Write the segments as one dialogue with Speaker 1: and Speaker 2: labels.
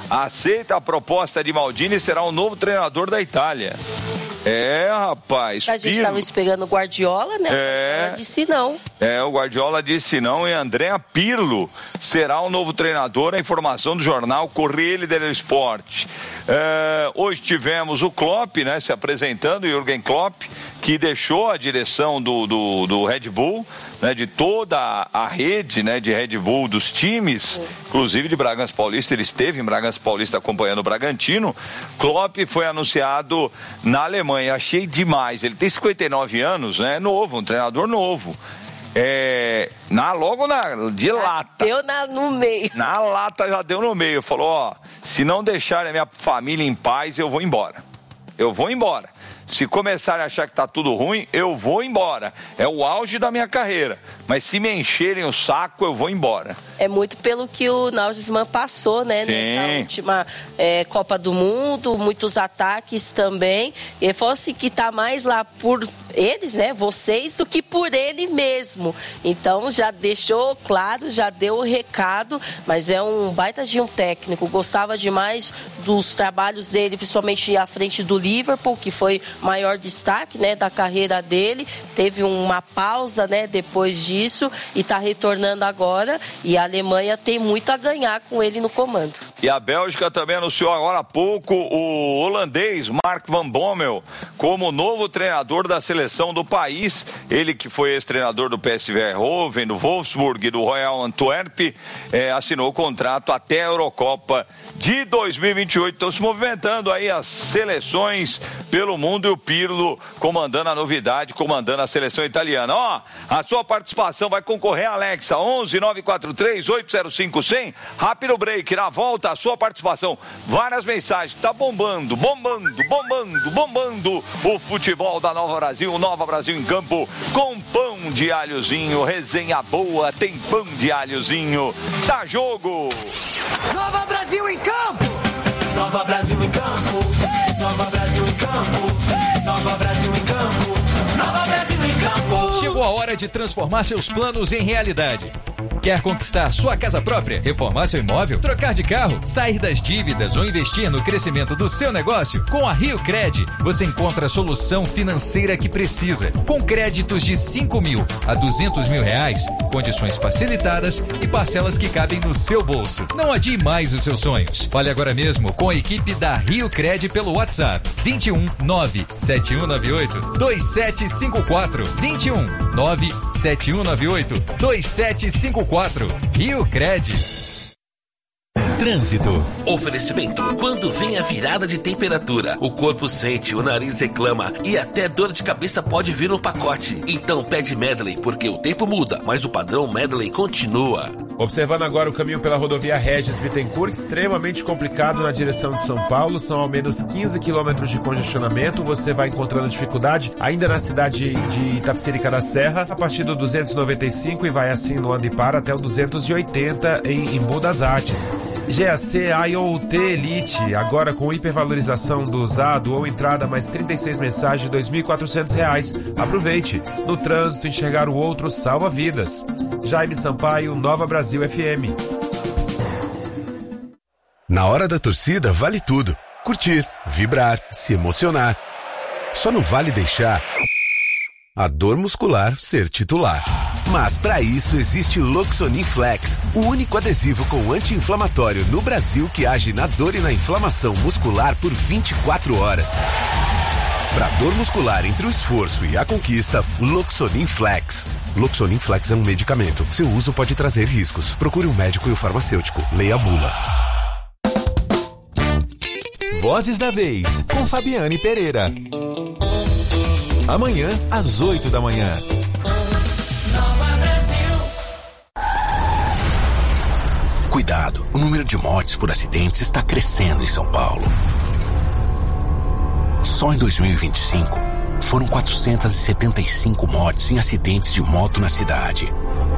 Speaker 1: aceita a proposta de Maldini e será o novo treinador da Itália. Rapaz.
Speaker 2: A gente estava esperando o Guardiola, né? Ela disse não.
Speaker 1: O Guardiola disse não e Andrea Pirlo será o novo treinador. A informação do jornal Corriere dello Sport. Hoje tivemos o Klopp, né, se apresentando, o Jürgen Klopp, que deixou a direção do Red Bull, né, de toda a rede, né, de Red Bull dos times, inclusive de Bragança Paulista. Ele esteve em Bragança Paulista acompanhando o Bragantino. Klopp foi anunciado na Alemanha. Achei demais. Ele tem 59 anos, né? Novo, um treinador novo. De lata.
Speaker 2: Deu no meio.
Speaker 1: Na lata já deu no meio. Falou, se não deixarem a minha família em paz, eu vou embora. Se começarem a achar que tá tudo ruim, eu vou embora. É o auge da minha carreira. Mas se me encherem o saco, eu vou embora.
Speaker 2: É muito pelo que o Nagelsmann passou, né?
Speaker 1: Sim.
Speaker 2: Nessa última Copa do Mundo, muitos ataques também. Ele falou assim que tá mais lá por eles, né? Vocês, do que por ele mesmo. Então já deixou claro, já deu o recado, mas é um baita de um técnico. Gostava demais dos trabalhos dele, principalmente à frente do Liverpool, que foi maior destaque, né, da carreira dele. Teve uma pausa, né, depois disso e está retornando agora, e a Alemanha tem muito a ganhar com ele no comando.
Speaker 1: E a Bélgica também anunciou agora há pouco o holandês Mark van Bommel como novo treinador da seleção do país. Ele que foi ex-treinador do PSV Eindhoven, do Wolfsburg e do Royal Antwerp, assinou o contrato até a Eurocopa de 2028. Estão se movimentando aí as seleções pelo mundo e o Pirlo comandando a novidade, comandando a seleção italiana. A sua participação vai concorrer, Alexa, 11-943-805-100. Rápido break, na volta a sua participação. Várias mensagens, tá bombando o futebol da Nova Brasil, o Nova Brasil em campo com pão de alhozinho, resenha boa, tem pão de alhozinho, tá jogo!
Speaker 3: Nova Brasil em campo! Nova Brasil em campo! Nova Brasil em campo! Nova Brasil em campo! Nova Brasil em campo!
Speaker 4: Chegou a hora de transformar seus planos em realidade. Quer conquistar sua casa própria, reformar seu imóvel, trocar de carro, sair das dívidas ou investir no crescimento do seu negócio? Com a Rio Cred, você encontra a solução financeira que precisa. Com créditos de 5 mil a 200 mil reais, condições facilitadas e parcelas que cabem no seu bolso. Não adie mais os seus sonhos. Fale agora mesmo com a equipe da Rio Cred pelo WhatsApp 21 97198 2754 21 97198 2754. Rio Cred.
Speaker 5: Trânsito. Oferecimento. Quando vem a virada de temperatura, o corpo sente, o nariz reclama e até dor de cabeça pode vir no pacote. Então pede Medley, porque o tempo muda, mas o padrão Medley continua.
Speaker 6: Observando agora o caminho pela rodovia Regis Bittencourt, extremamente complicado na direção de São Paulo, são ao menos 15 quilômetros de congestionamento. Você vai encontrando dificuldade ainda na cidade de Itapecerica da Serra, a partir do 295 e vai assim no Andipara até o 280 em Embu das Artes. GAC IoT Elite, agora com hipervalorização do usado ou entrada mais 36 mensagens de R$2.400. Aproveite. No trânsito, enxergar o outro salva vidas. Jaime Sampaio, Nova Brasil FM.
Speaker 7: Na hora da torcida vale tudo. Curtir, vibrar, se emocionar. Só não vale deixar a dor muscular ser titular. Mas para isso existe Loxonin Flex, o único adesivo com anti-inflamatório no Brasil que age na dor e na inflamação muscular por 24 horas. Para dor muscular entre o esforço e a conquista, Loxonin Flex. Loxonin Flex é um medicamento. Seu uso pode trazer riscos. Procure um médico e o farmacêutico. Leia a bula.
Speaker 4: Vozes da Vez, com Fabiane Pereira. Amanhã, às 8 da manhã.
Speaker 7: Cuidado, o número de mortes por acidentes está crescendo em São Paulo. Só em 2025, foram 475 mortes em acidentes de moto na cidade.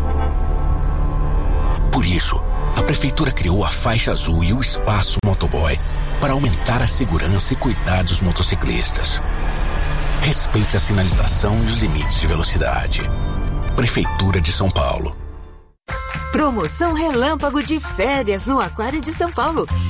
Speaker 7: Por isso, a Prefeitura criou a Faixa Azul e o Espaço Motoboy para aumentar a segurança e cuidar dos motociclistas. Respeite a sinalização e os limites de velocidade. Prefeitura de São Paulo.
Speaker 8: Promoção Relâmpago de férias no Aquário de São Paulo.